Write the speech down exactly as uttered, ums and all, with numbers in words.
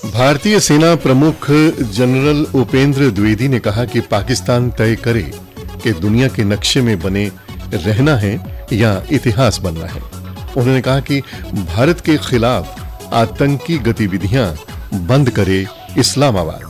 भारतीय सेना प्रमुख जनरल उपेंद्र द्विवेदी ने कहा कि पाकिस्तान तय करे कि दुनिया के नक्शे में बने रहना है या इतिहास बनना है। उन्होंने कहा कि भारत के खिलाफ आतंकी गतिविधियां बंद करे इस्लामाबाद।